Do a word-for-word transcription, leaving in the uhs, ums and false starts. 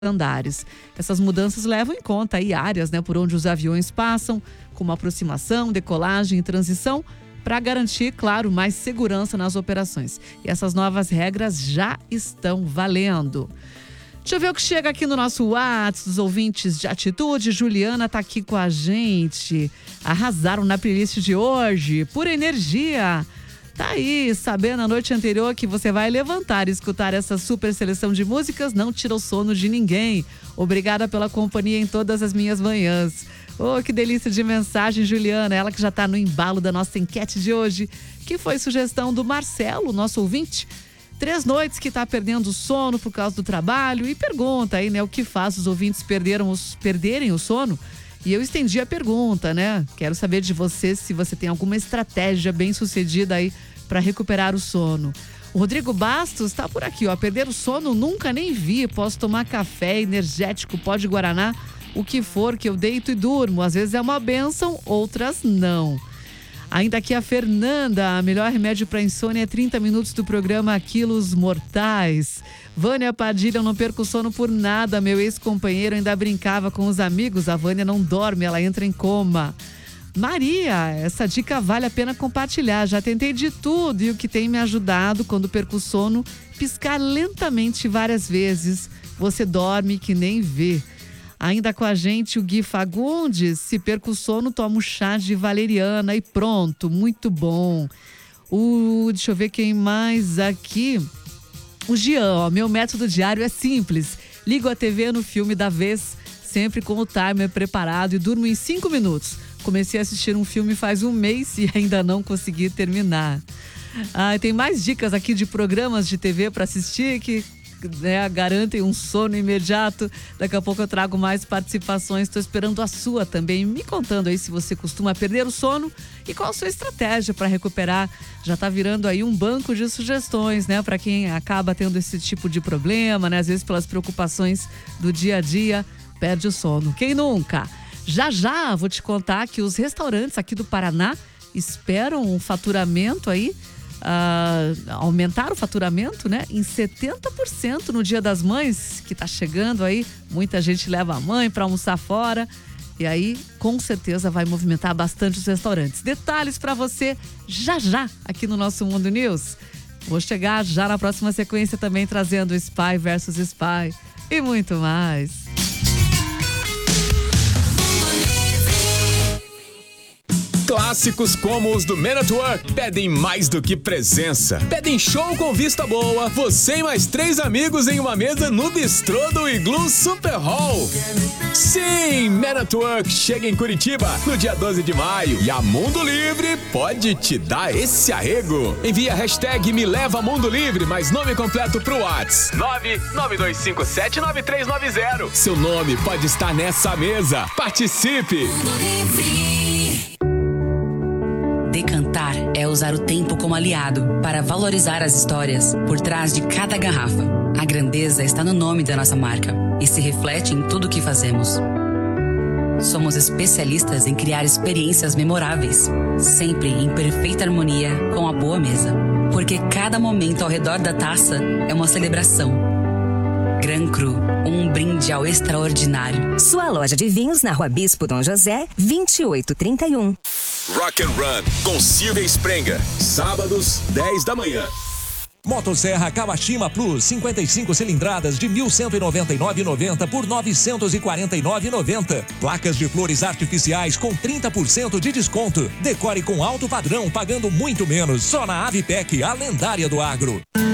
andares. Essas mudanças levam em conta aí áreas, né, por onde os aviões passam, como aproximação, decolagem e transição, para garantir, claro, mais segurança nas operações. E essas novas regras já estão valendo. Deixa eu ver o que chega aqui no nosso WhatsApp dos ouvintes de Atitude. Juliana tá aqui com a gente. Arrasaram na playlist de hoje. Pura energia. Tá aí, sabendo na noite anterior que você vai levantar e escutar essa super seleção de músicas, não tira o sono de ninguém. Obrigada pela companhia em todas as minhas manhãs. Oh, que delícia de mensagem, Juliana. Ela que já tá no embalo da nossa enquete de hoje, que foi sugestão do Marcelo, nosso ouvinte. Três noites que tá perdendo o sono por causa do trabalho e pergunta aí, né, o que faz os ouvintes perderam os, perderem o sono? E eu estendi a pergunta, né? Quero saber de você se você tem alguma estratégia bem sucedida aí para recuperar o sono. O Rodrigo Bastos tá por aqui, ó. Perder o sono nunca nem vi. Posso tomar café, energético, pó de guaraná, o que for que eu deito e durmo. Às vezes é uma bênção, outras não. Ainda aqui a Fernanda, a melhor remédio para insônia é trinta minutos do programa Quilos Mortais. Vânia Padilha, eu não perco sono por nada. Meu ex-companheiro ainda brincava com os amigos. A Vânia não dorme, ela entra em coma. Maria, essa dica vale a pena compartilhar. Já tentei de tudo e o que tem me ajudado quando perco sono, piscar lentamente várias vezes. Você dorme que nem vê. Ainda com a gente o Gui Fagundes, se perco o sono, tomo chá de valeriana e pronto, muito bom. O, deixa eu ver quem mais aqui. O Jean, ó, meu método diário é simples. Ligo a T V no filme da vez, sempre com o timer preparado e durmo em cinco minutos. Comecei a assistir um filme faz um mês e ainda não consegui terminar. Ah, tem mais dicas aqui de programas de T V para assistir que, né, garantem um sono imediato. Daqui a pouco eu trago mais participações. Estou esperando a sua também, me contando aí se você costuma perder o sono e qual a sua estratégia para recuperar. Já está virando aí um banco de sugestões, né, para quem acaba tendo esse tipo de problema, né, às vezes pelas preocupações do dia a dia, perde o sono. Quem nunca? Já já vou te contar que os restaurantes aqui do Paraná esperam um faturamento aí, uh, aumentar o faturamento, né, em setenta por cento no Dia das Mães, que tá chegando aí. Muita gente leva a mãe para almoçar fora e aí com certeza vai movimentar bastante os restaurantes. Detalhes para você já já aqui no nosso Mundo News. Vou chegar já na próxima sequência também trazendo Spy versus Spy e muito mais. Clássicos como os do Man at Work pedem mais do que presença. Pedem show com vista boa, você e mais três amigos em uma mesa no bistrô do Iglu Super Hall. Sim, Man at Work chega em Curitiba no dia doze de maio e a Mundo Livre pode te dar esse arrego. Envia a hashtag Me Leva Mundo Livre, mais nome completo pro WhatsApp nove nove dois cinco sete nove três nove zero. Seu nome pode estar nessa mesa. Participe! Decantar é usar o tempo como aliado para valorizar as histórias por trás de cada garrafa. A grandeza está no nome da nossa marca e se reflete em tudo o que fazemos. Somos especialistas em criar experiências memoráveis, sempre em perfeita harmonia com a boa mesa. Porque cada momento ao redor da taça é uma celebração. Gran Cru, um brinde ao extraordinário. Sua loja de vinhos na Rua Bispo Dom José, vinte e oito trinta e um. Rock and Run com Silvia Sprenga, sábados, dez da manhã. Motosserra Kawashima Plus, cinquenta e cinco cilindradas de mil cento e noventa e nove reais e noventa centavos por novecentos e quarenta e nove reais e noventa centavos. Placas de flores artificiais com trinta por cento de desconto. Decore com alto padrão, pagando muito menos. Só na Avipec, a lendária do agro.